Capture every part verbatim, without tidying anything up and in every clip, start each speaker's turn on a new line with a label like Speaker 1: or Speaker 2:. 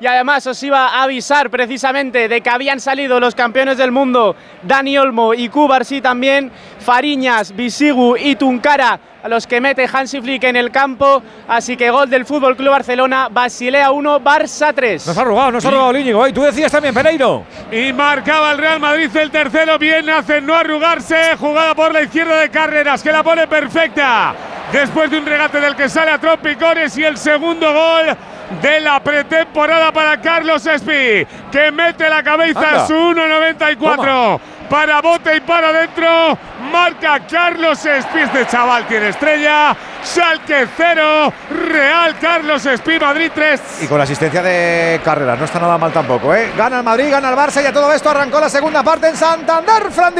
Speaker 1: y además os iba a avisar precisamente de que habían salido los campeones del mundo Dani Olmo y Cubarsí también, Fariñas, Bisigu y Tunkara, a los que mete Hansi Flick en el campo, así que gol del Fútbol Club Barcelona, Basilea uno, Barça tres.
Speaker 2: Nos ha robado, nos ha robado Íñigo, y tú decías también, Pereiro.
Speaker 3: Y marcaba el Real Madrid el tercero, bien hace no arrugarse, jugada por la izquierda de Carreras, que la pone perfecta, después de un regate del que sale a trompicones, y el segundo gol de la pretemporada para Carlos Espí, que mete la cabeza
Speaker 2: Anda.
Speaker 3: a su uno noventa y cuatro. Para bote y para adentro, marca Carlos Espí. Este chaval tiene estrella. Schalke cero, Real Carlos Espí, Madrid tres.
Speaker 2: Y con la asistencia de Carreras, no está nada mal tampoco, ¿eh? Gana el Madrid, gana el Barça, y a todo esto arrancó la segunda parte en Santander, Fran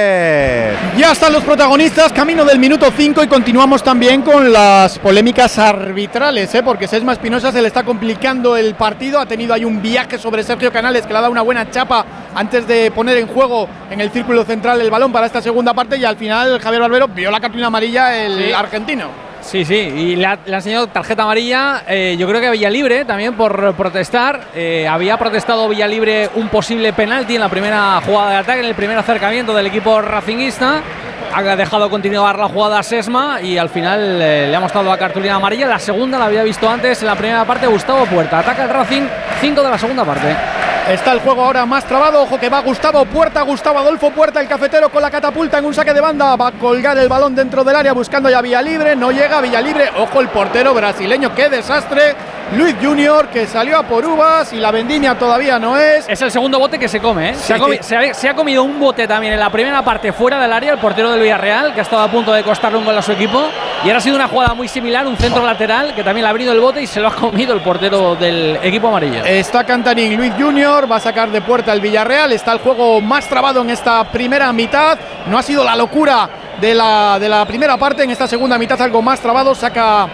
Speaker 2: Díez.
Speaker 4: Ya están los protagonistas, camino del minuto cinco, y continuamos también con las polémicas arbitrales, ¿eh? Porque Sesma Espinosa se le está complicando el partido, ha tenido ahí un viaje sobre Sergio Canales que le ha dado una buena chapa antes de poner en juego en el círculo central el balón para esta segunda parte, y al final Javier Barbero vio la cartulina amarilla el
Speaker 5: sí.
Speaker 4: argentino.
Speaker 5: Sí, sí, y le ha, le ha enseñado tarjeta amarilla, eh, yo creo que Villalibre también por protestar, eh, había protestado Villalibre un posible penalti en la primera jugada de ataque, en el primer acercamiento del equipo racinguista, ha dejado continuar la jugada a Sesma y al final eh, le ha mostrado la cartulina amarilla. La segunda la había visto antes en la primera parte Gustavo Puerta, ataca el Racing, cinco de la segunda parte.
Speaker 4: Está el juego ahora más trabado, ojo que va Gustavo Puerta, Gustavo Adolfo Puerta, el cafetero con la catapulta en un saque de banda, va a colgar el balón dentro del área buscando ya Villalibre, no llega Villalibre, ojo el portero brasileño, qué desastre, Luis Junior, que salió a por uvas y la vendimia todavía no es.
Speaker 5: Es el segundo bote que se come, ¿eh?
Speaker 4: Sí.
Speaker 5: Se, ha comi se, ha, se ha comido un bote también en la primera parte fuera del área, el portero del Villarreal, que ha estado a punto de costarle un gol a su equipo, y ahora ha sido una jugada muy similar, un centro lateral, que también le ha abrido el bote y se lo ha comido el portero del equipo amarillo.
Speaker 4: Está Cantarín, Luis Junior, va a sacar de puerta el Villarreal, está el juego más trabado en esta primera mitad, no ha sido la locura de la, de la primera parte, en esta segunda mitad algo más trabado, saca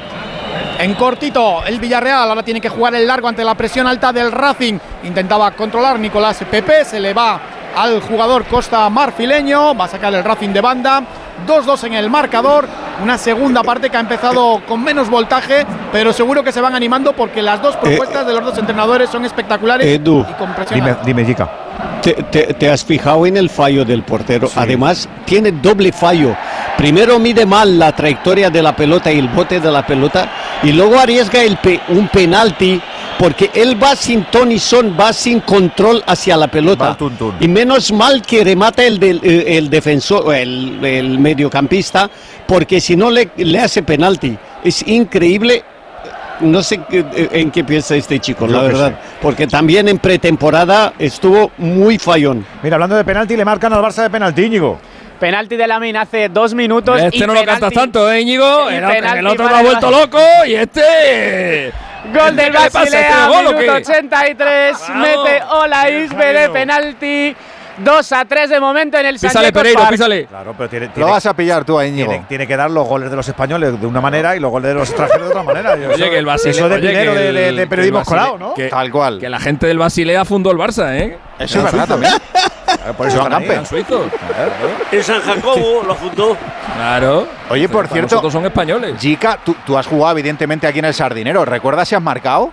Speaker 4: en cortito el Villarreal, ahora tiene que jugar el largo ante la presión alta del Racing, intentaba controlar Nicolás Pepe, se le va al jugador Costa Marfileño, va a sacar el Racing de banda, dos dos en el marcador, una segunda parte que ha empezado con menos voltaje, pero seguro que se van animando porque las dos propuestas eh, de los dos entrenadores son espectaculares
Speaker 6: Edu,
Speaker 4: y con presión.
Speaker 2: Dime, dime, Jica.
Speaker 6: Te, te, ¿Te has fijado en el fallo del portero?
Speaker 2: Sí.
Speaker 6: Además, tiene doble fallo. Primero mide mal la trayectoria de la pelota y el bote de la pelota, y luego arriesga el pe un penalti porque él va sin ton y son, va sin control hacia la pelota.
Speaker 2: Tun, tun. Y
Speaker 6: menos mal que remata el, del, el defensor, el, el mediocampista, porque si no le, le hace penalti. Es increíble. No sé en qué piensa este chico,
Speaker 2: Yo
Speaker 6: la verdad,
Speaker 2: sé.
Speaker 6: porque también en pretemporada estuvo muy fallón.
Speaker 2: Mira, hablando de penalti, le marcan al Barça de penalti, Íñigo.
Speaker 1: Penalti de Lamin hace dos minutos.
Speaker 7: Este
Speaker 1: y
Speaker 7: no
Speaker 1: penalti,
Speaker 7: lo cantas tanto, ¿eh, Íñigo?
Speaker 1: y
Speaker 7: El, otro-
Speaker 1: penalti
Speaker 7: el otro
Speaker 1: para
Speaker 7: lo ha
Speaker 1: el
Speaker 7: vuelto
Speaker 1: Barça.
Speaker 7: loco y este…
Speaker 1: Gol del
Speaker 7: ¿Qué le pasa a este
Speaker 1: Basilea,
Speaker 7: gol, o
Speaker 1: minuto
Speaker 7: qué?
Speaker 1: ochenta y tres,
Speaker 7: Vamos.
Speaker 1: mete Ola Isbe de penalti, dos a tres de momento en el
Speaker 7: Písale,
Speaker 1: Santiago
Speaker 7: Pereiro,
Speaker 1: Park.
Speaker 7: písale.
Speaker 2: Claro, pero tiene,
Speaker 8: Lo
Speaker 2: tiene,
Speaker 8: vas a pillar tú a Íñigo.
Speaker 2: tiene, tiene que dar los goles de los españoles de una manera y los goles de los extranjeros de otra manera. Yo,
Speaker 7: Oye,
Speaker 2: eso,
Speaker 7: que el Basilea…
Speaker 2: eso de
Speaker 7: oye,
Speaker 2: dinero
Speaker 7: que
Speaker 2: de,
Speaker 7: el-
Speaker 2: de, de periodismo
Speaker 7: que el Basilea-
Speaker 2: escolado, ¿no?
Speaker 7: Que,
Speaker 8: Tal cual.
Speaker 7: que la gente del Basilea fundó el Barça, ¿eh?
Speaker 8: Eso es verdad también.
Speaker 2: Claro, por eso
Speaker 8: Joan
Speaker 2: están ahí.
Speaker 8: Gamper.
Speaker 7: Eran suizos.
Speaker 9: En San Jacobo lo fundó.
Speaker 7: Claro.
Speaker 8: Oye, por
Speaker 7: Para
Speaker 8: cierto,
Speaker 7: nosotros son españoles.
Speaker 8: Jica, tú, tú has jugado evidentemente aquí en el Sardinero. ¿Recuerdas si has marcado?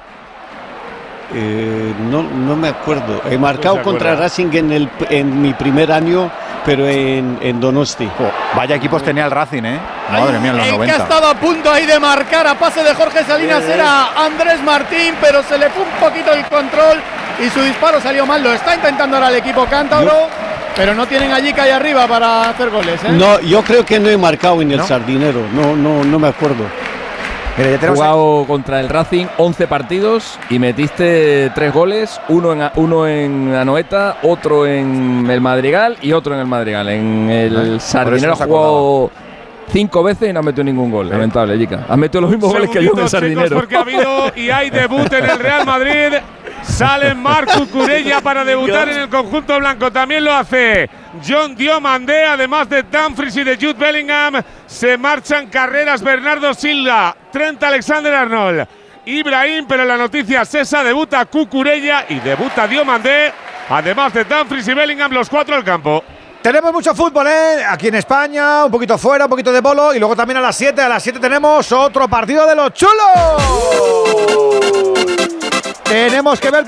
Speaker 6: Eh, no, no me acuerdo. He marcado
Speaker 2: se
Speaker 6: contra
Speaker 2: acuerda.
Speaker 6: Racing en, el, en mi primer año, pero en, en Donosti.
Speaker 8: Oh, vaya equipos tenía el Racing, ¿eh? Madre mía, en los
Speaker 4: el que ha
Speaker 8: noventa.
Speaker 4: estado a punto ahí de marcar a pase de Jorge Salinas era Andrés Martín, pero se le fue un poquito el control y su disparo salió mal. Lo está intentando ahora el equipo cántabro, pero no tienen allí que hay arriba para hacer goles, ¿eh?
Speaker 6: No, yo creo que no he marcado en el
Speaker 2: ¿No?
Speaker 6: Sardinero. No, no, no me acuerdo.
Speaker 2: Mira, ya
Speaker 7: He
Speaker 2: tenemos
Speaker 7: jugado contra el Racing once partidos y metiste tres goles, uno en, uno en Anoeta, otro en el Madrigal y otro en el Madrigal. En el Sardinero
Speaker 2: nos
Speaker 7: has jugado cinco veces y no has metido ningún gol. Lamentable, Jica. Has metido los mismos goles que yo en el
Speaker 3: Segunditos, chicos,
Speaker 7: Sardinero.
Speaker 3: porque ha habido y hay debut en el Real Madrid. Sale Marc Cucurella para debutar en el conjunto blanco. También lo hace John Diomandé, además de Dumfries y de Jude Bellingham. Se marchan Carreras, Bernardo Silva, Trent Alexander-Arnold, Ibrahim, pero la noticia es esa, debuta Cucurella y debuta Diomandé, además de Dumfries y Bellingham, los cuatro al campo.
Speaker 2: Tenemos mucho fútbol, ¿eh? Aquí en España, un poquito fuera, un poquito de polo. Y luego también a las siete, a las siete tenemos otro partido de los chulos. Tenemos que ver